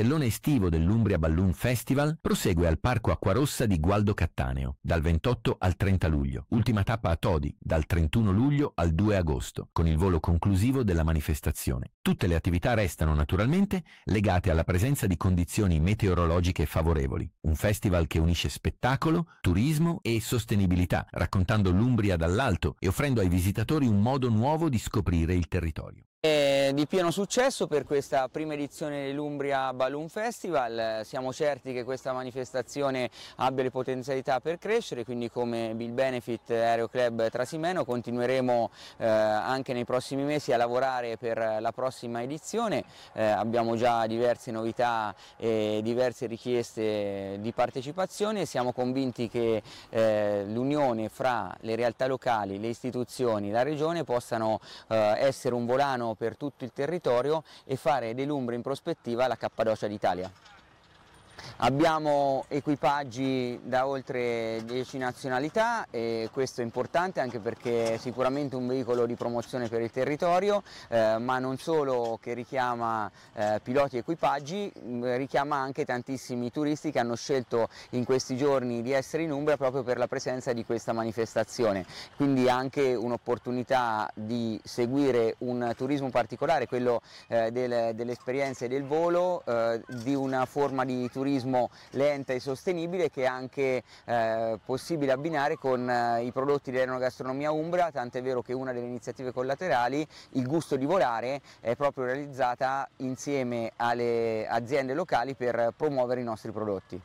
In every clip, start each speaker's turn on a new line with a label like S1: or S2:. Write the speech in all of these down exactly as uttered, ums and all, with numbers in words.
S1: cartellone estivo dell'Umbria Balloon Festival prosegue al Parco Acquarossa di Gualdo Cattaneo dal ventotto al trenta luglio. Ultima tappa a Todi dal trentuno luglio al due agosto, con il volo conclusivo della manifestazione. Tutte le attività restano naturalmente legate alla presenza di condizioni meteorologiche favorevoli. Un festival che unisce spettacolo, turismo e sostenibilità, raccontando l'Umbria dall'alto e offrendo ai visitatori un modo nuovo di scoprire il territorio.
S2: È di pieno successo per questa prima edizione dell'Umbria Balloon Festival. Siamo certi che questa manifestazione abbia le potenzialità per crescere, quindi come Bilbenefit Aero Club Trasimeno continueremo eh, anche nei prossimi mesi a lavorare per la prossima edizione. Eh, abbiamo già diverse novità e diverse richieste di partecipazione e siamo convinti che eh, l'unione fra le realtà locali, le istituzioni, la regione possano eh, essere un volano per tutto il territorio e fare dell'Umbria in prospettiva la Cappadocia d'Italia. Abbiamo equipaggi da oltre dieci nazionalità e questo è importante anche perché è sicuramente un veicolo di promozione per il territorio, eh, ma non solo che richiama eh, piloti e equipaggi, richiama anche tantissimi turisti che hanno scelto in questi giorni di essere in Umbria proprio per la presenza di questa manifestazione. Quindi anche un'opportunità di seguire un turismo particolare, quello eh, del, delle esperienze e del volo, eh, di una forma di turismo lenta e sostenibile che è anche eh, possibile abbinare con eh, i prodotti dell'enogastronomia umbra, tant'è vero che una delle iniziative collaterali, il gusto di volare, è proprio realizzata insieme alle aziende locali per promuovere i nostri prodotti.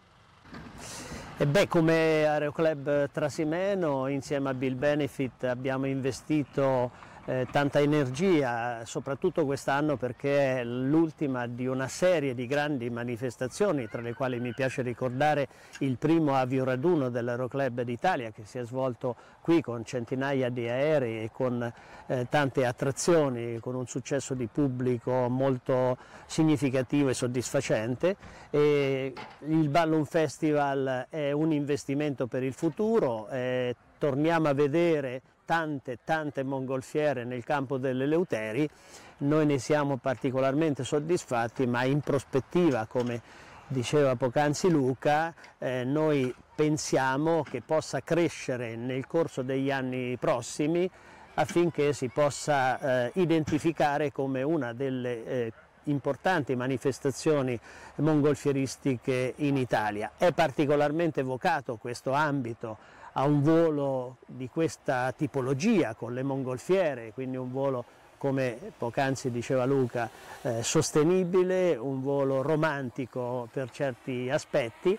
S3: E beh, come Aeroclub Trasimeno insieme a Bilbenefit abbiamo investito Eh, tanta energia, soprattutto quest'anno perché è l'ultima di una serie di grandi manifestazioni, tra le quali mi piace ricordare il primo avioraduno dell'Aeroclub d'Italia che si è svolto qui con centinaia di aerei e con eh, tante attrazioni, con un successo di pubblico molto significativo e soddisfacente. E il Balloon Festival è un investimento per il futuro, eh, torniamo a vedere tante tante mongolfiere nel campo dell'Eleuteri, noi ne siamo particolarmente soddisfatti, ma in prospettiva, come diceva poc'anzi Luca, eh, noi pensiamo che possa crescere nel corso degli anni prossimi affinché si possa eh, identificare come una delle eh, importanti manifestazioni mongolfieristiche in Italia. È particolarmente vocato questo ambito a un volo di questa tipologia con le mongolfiere, quindi un volo, come poc'anzi diceva Luca, eh, sostenibile, un volo romantico per certi aspetti.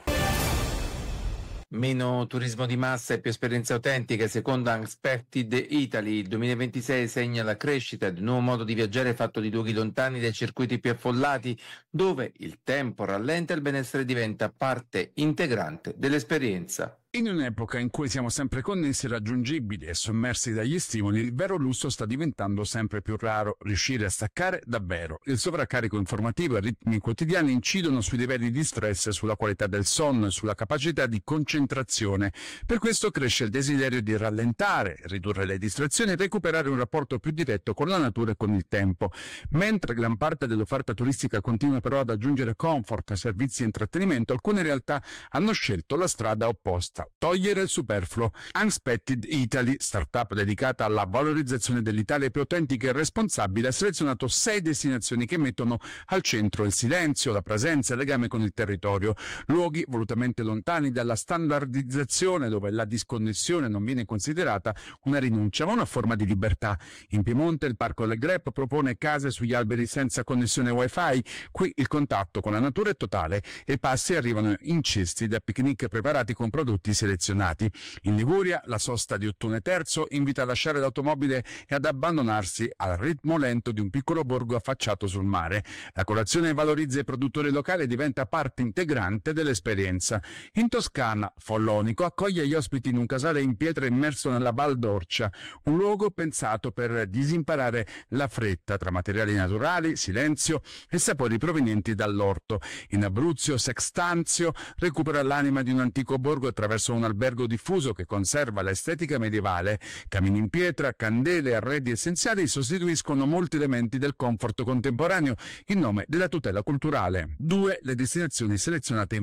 S4: Meno turismo di massa e più esperienze autentiche, secondo Unexpected Italy. Il duemilaventisei segna la crescita di un nuovo modo di viaggiare fatto di luoghi lontani dai circuiti più affollati, dove il tempo rallenta e il benessere diventa parte integrante dell'esperienza.
S5: In un'epoca in cui siamo sempre connessi, raggiungibili e sommersi dagli stimoli, il vero lusso sta diventando sempre più raro. Riuscire a staccare davvero. Il sovraccarico informativo e i ritmi quotidiani incidono sui livelli di stress, sulla qualità del sonno e sulla capacità di concentrazione. Per questo cresce il desiderio di rallentare, ridurre le distrazioni e recuperare un rapporto più diretto con la natura e con il tempo. Mentre gran parte dell'offerta turistica continua però ad aggiungere comfort, servizi e intrattenimento, alcune realtà hanno scelto la strada opposta. Togliere il superfluo. Unexpected Italy, startup dedicata alla valorizzazione dell'Italia più autentica e responsabile, ha selezionato sei destinazioni che mettono al centro il silenzio, la presenza e il legame con il territorio, luoghi volutamente lontani dalla standardizzazione, dove la disconnessione non viene considerata una rinuncia ma una forma di libertà. In Piemonte il Parco del Grep propone case sugli alberi senza connessione wifi, qui il contatto con la natura è totale e i passi arrivano in cesti da picnic preparati con prodotti selezionati. In Liguria la sosta di Ottone Terzo invita a lasciare l'automobile e ad abbandonarsi al ritmo lento di un piccolo borgo affacciato sul mare. La colazione valorizza i produttori locali e diventa parte integrante dell'esperienza. In Toscana Follonico accoglie gli ospiti in un casale in pietra immerso nella Val d'Orcia, un luogo pensato per disimparare la fretta tra materiali naturali, silenzio e sapori provenienti dall'orto. In Abruzzo Sextanzio recupera l'anima di un antico borgo attraverso verso un albergo diffuso che conserva l'estetica medievale. Camini in pietra, candele e arredi essenziali sostituiscono molti elementi del comfort contemporaneo in nome della tutela culturale. Due Le destinazioni selezionate in